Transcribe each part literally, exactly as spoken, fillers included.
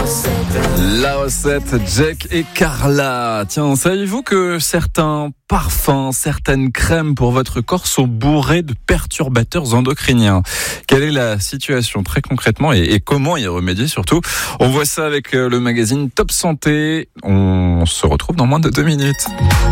La recette, Jack et Carla. Tiens, saviez-vous que certains parfums, certaines crèmes pour votre corps sont bourrés de perturbateurs endocriniens? Quelle est la situation très concrètement et, et comment y remédier surtout? On voit ça avec le magazine Top Santé. On se retrouve dans moins de deux minutes.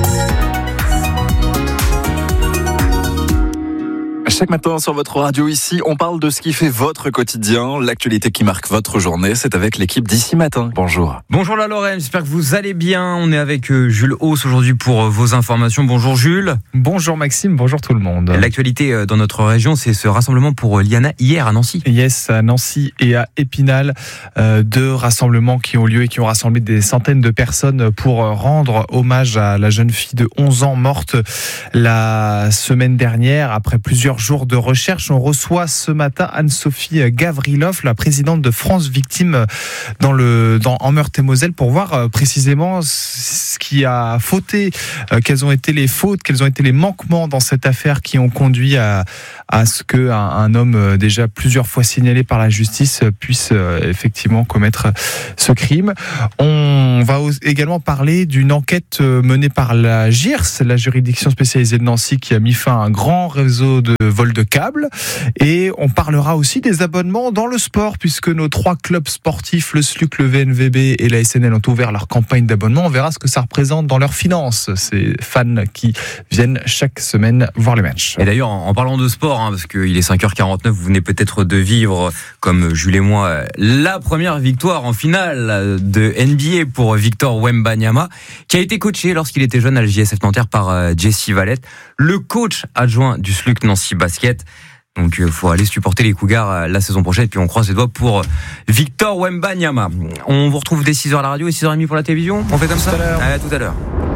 Chaque matin sur votre radio ici, on parle de ce qui fait votre quotidien, l'actualité qui marque votre journée. C'est avec l'équipe d'Ici Matin. Bonjour. Bonjour la Lorraine, j'espère que vous allez bien. On est avec Jules Hauss aujourd'hui pour vos informations. Bonjour Jules. Bonjour Maxime, bonjour tout le monde. L'actualité dans notre région, c'est ce rassemblement pour l'I A N A hier à Nancy. Yes, à Nancy et à Épinal, euh, deux rassemblements qui ont lieu et qui ont rassemblé des centaines de personnes pour rendre hommage à la jeune fille de onze ans morte la semaine dernière après plusieurs jours de recherche. On reçoit ce matin Anne-Sophie Gavrilov, la présidente de France Victimes dans le, dans, en Meurthe-et-Moselle, pour voir euh, précisément ce qui a fauté, euh, quelles ont été les fautes, quels ont été les manquements dans cette affaire qui ont conduit à, à ce qu'un un homme euh, déjà plusieurs fois signalé par la justice puisse euh, effectivement commettre ce crime. On va également parler d'une enquête menée par la J I R S, la juridiction spécialisée de Nancy, qui a mis fin à un grand réseau de vol de câbles. Et on parlera aussi des abonnements dans le sport, puisque nos trois clubs sportifs, le S L U C, le V N V B et la S N L, ont ouvert leur campagne d'abonnement. On verra ce que ça représente dans leurs finances, ces fans qui viennent chaque semaine voir les matchs. Et d'ailleurs, en parlant de sport, hein, parce qu'il est cinq heures quarante-neuf, vous venez peut-être de vivre, comme Jules et moi, la première victoire en finale de N B A pour Victor Wembanyama, qui a été coaché lorsqu'il était jeune à la J S F Nanterre par Jesse Valette, le coach adjoint du S L U C Nancy Basket. Donc il faut aller supporter les Cougars la saison prochaine, puis on croise les doigts pour Victor Wembanyama. On vous retrouve dès six heures à la radio et six heures trente pour la télévision. On fait comme tout ça à à tout à l'heure.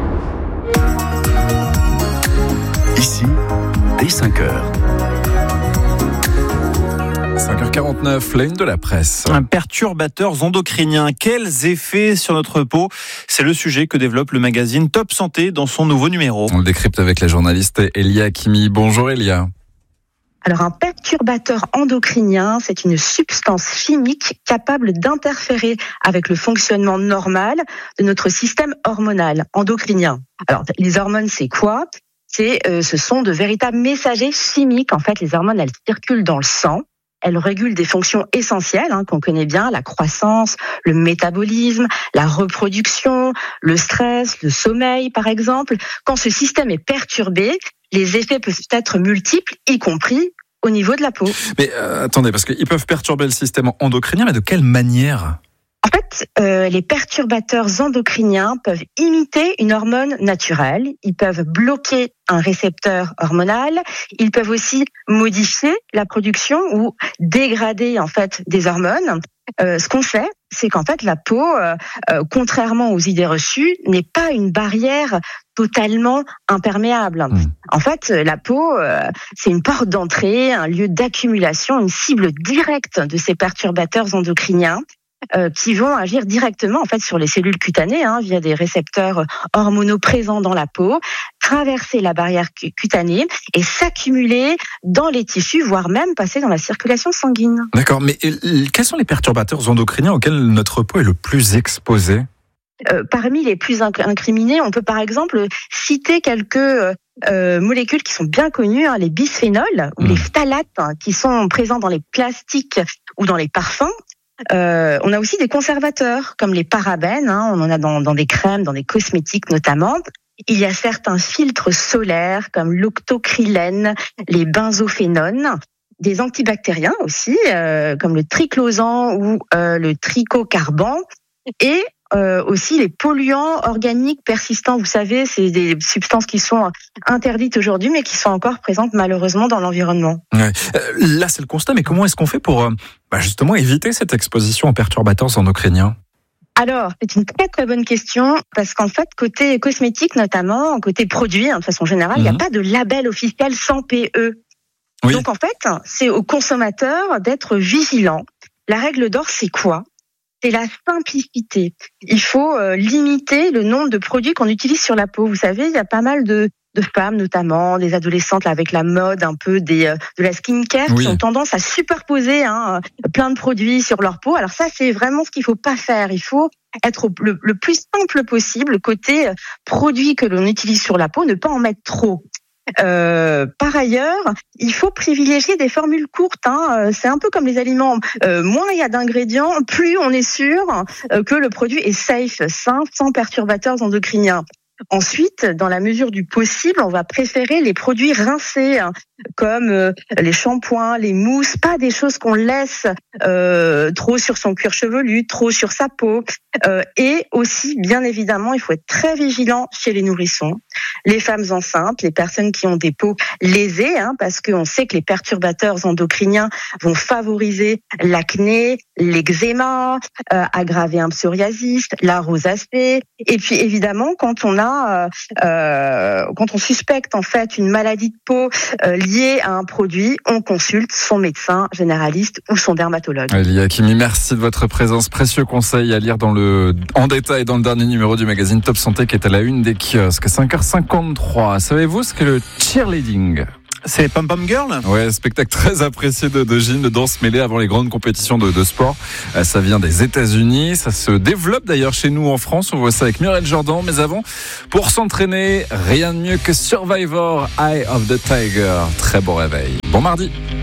Ici, dès cinq heures. cinq heures quarante-neuf, la une de la presse. Un perturbateur endocrinien. Quels effets sur notre peau? C'est le sujet que développe le magazine Top Santé dans son nouveau numéro. On le décrypte avec la journaliste Elia Hakimi. Bonjour Elia. Alors un perturbateur endocrinien, c'est une substance chimique capable d'interférer avec le fonctionnement normal de notre système hormonal endocrinien. Alors les hormones, c'est quoi? C'est, euh, ce sont de véritables messagers chimiques. En fait, les hormones, elles circulent dans le sang. Elles régulent des fonctions essentielles hein, qu'on connaît bien, la croissance, le métabolisme, la reproduction, le stress, le sommeil par exemple. Quand ce système est perturbé, les effets peuvent être multiples, y compris au niveau de la peau. Mais euh, attendez, parce qu'ils peuvent perturber le système endocrinien, mais de quelle manière ? En fait, euh, les perturbateurs endocriniens peuvent imiter une hormone naturelle. Ils peuvent bloquer un récepteur hormonal. Ils peuvent aussi modifier la production ou dégrader en fait des hormones. Euh, ce qu'on sait, c'est qu'en fait la peau, euh, euh, contrairement aux idées reçues, n'est pas une barrière totalement imperméable. Mmh. En fait, la peau, euh, c'est une porte d'entrée, un lieu d'accumulation, une cible directe de ces perturbateurs endocriniens. Euh, qui vont agir directement en fait sur les cellules cutanées hein, via des récepteurs hormonaux présents dans la peau, traverser la barrière cutanée et s'accumuler dans les tissus, voire même passer dans la circulation sanguine. D'accord, mais quels sont les perturbateurs endocriniens auxquels notre peau est le plus exposée ? Euh, parmi les plus incriminés, on peut par exemple citer quelques euh, molécules qui sont bien connues, hein, les bisphénols ou mmh. les phtalates hein, qui sont présents dans les plastiques ou dans les parfums. Euh, on a aussi des conservateurs comme les parabènes, hein, on en a dans, dans des crèmes, dans des cosmétiques notamment. Il y a certains filtres solaires comme l'octocrylène, les benzophénones, des antibactériens aussi euh, comme le triclosan ou euh, le trichocarban et Euh, aussi les polluants organiques persistants. Vous savez, c'est des substances qui sont interdites aujourd'hui, mais qui sont encore présentes malheureusement dans l'environnement. Ouais. Euh, là, c'est le constat, mais comment est-ce qu'on fait pour euh, bah justement éviter cette exposition aux perturbateurs endocriniens ? Alors, c'est une très très bonne question, parce qu'en fait, côté cosmétique notamment, côté produit, hein, de façon générale, il mmh. n'y a pas de label officiel sans P E. Oui. Donc en fait, c'est aux consommateurs d'être vigilants. La règle d'or, c'est quoi ? C'est la simplicité. Il faut euh, limiter le nombre de produits qu'on utilise sur la peau. Vous savez, il y a pas mal de, de femmes notamment, des adolescentes là, avec la mode un peu des euh, de la skincare Oui. qui ont tendance à superposer hein, plein de produits sur leur peau. Alors ça, c'est vraiment ce qu'il faut pas faire. Il faut être le, le plus simple possible côté produits que l'on utilise sur la peau, ne pas en mettre trop. Euh, par ailleurs, il faut privilégier des formules courtes. Hein. C'est un peu comme les aliments. Euh, moins il y a d'ingrédients, plus on est sûr euh, que le produit est safe, sain, sans perturbateurs endocriniens. Ensuite, dans la mesure du possible, on va préférer les produits rincés, hein, comme euh, les shampoings, les mousses, pas des choses qu'on laisse euh, trop sur son cuir chevelu, trop sur sa peau. Euh, et aussi, bien évidemment, il faut être très vigilant chez les nourrissons, les femmes enceintes, les personnes qui ont des peaux lésées, hein, parce qu'on sait que les perturbateurs endocriniens vont favoriser l'acné, l'eczéma, euh, aggraver un psoriasis, la rosacée. Et puis, évidemment, quand on a Euh, euh, quand on suspecte en fait une maladie de peau euh, liée à un produit, on consulte son médecin généraliste ou son dermatologue. Lia Kimi, merci de votre présence. Précieux conseil à lire dans le, en détail dans le dernier numéro du magazine Top Santé qui est à la une des kiosques. cinq heures cinquante-trois. Savez-vous ce qu'est le cheerleading ? C'est Pom Pom Girl ? Ouais, spectacle très apprécié de, de gym, de danse mêlée avant les grandes compétitions de, de sport. Euh, ça vient des États-Unis, ça se développe d'ailleurs chez nous en France. On voit ça avec Muriel Jordan. Mais avant, pour s'entraîner, rien de mieux que Survivor, Eye of the Tiger. Très bon réveil. Bon mardi.